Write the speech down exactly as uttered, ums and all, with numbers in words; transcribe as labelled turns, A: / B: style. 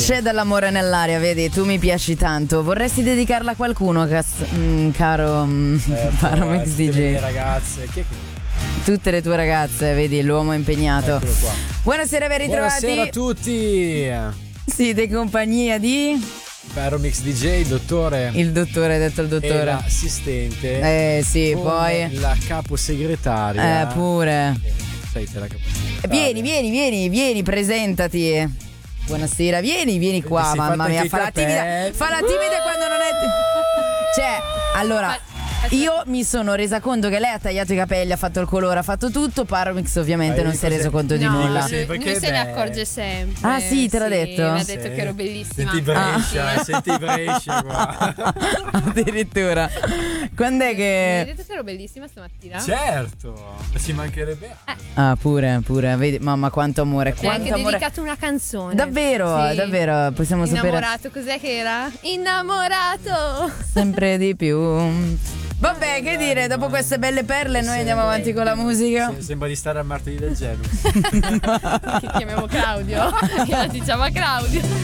A: C'è dell'amore nell'aria, vedi, tu mi piaci tanto. Vorresti dedicarla a qualcuno, cas- mm, caro mm,
B: eh,
A: caro Mix D J?
B: Le ragazze, chi è che...
A: Tutte le tue ragazze, vedi, l'uomo impegnato.
B: Eccolo qua.
A: Buonasera, ben ritrovati.
B: Buonasera a tutti.
A: Siete in compagnia di
B: Caro Mix D J, il dottore.
A: il dottore, detto il
B: E
A: dottore.
B: l'assistente.
A: Eh sì,
B: con
A: poi
B: la caposegretaria.
A: Eh pure.
B: Sei te la caposegretaria.
A: Vieni, vieni, vieni, vieni, presentati. Buonasera, vieni, vieni qua,
B: si è
A: mamma
B: fatta
A: mia,
B: anche i
A: fa la timida,
B: capelli.
A: fa la timida quando non è. Cioè, allora, io mi sono resa conto che lei ha tagliato i capelli, ha fatto il colore, ha fatto tutto. Paromix ovviamente
B: Ma
A: non
B: io
A: si è
B: cos'è?
A: reso conto di
C: No,
A: nulla.
B: Sì,
C: lui,
B: perché
C: lui se ne
B: beh.
C: accorge sempre.
A: Ah, sì, te l'ha detto?
C: Mi ha
B: Sì.
C: detto che ero bellissima.
B: Senti Brescia, senti Brescia qua.
A: Addirittura. Quando è
C: Mi ha
A: che.
C: detto che ero bellissima stamattina.
B: Certo, ci mancherebbe.
A: Ah, pure, pure, vedi, mamma, quanto amore,
C: Mi ha anche
A: quanto amore.
C: dedicato una canzone.
A: Davvero,
C: Sì.
A: davvero, possiamo sapere
C: Innamorato, cos'è che era? Innamorato.
A: sempre di più. Vabbè, che dire, dopo queste belle perle noi andiamo avanti con la musica.
B: Sì, sembra di stare al martedì del Genus.
C: Che chiamiamo Claudio. Io la diciamo a Claudio.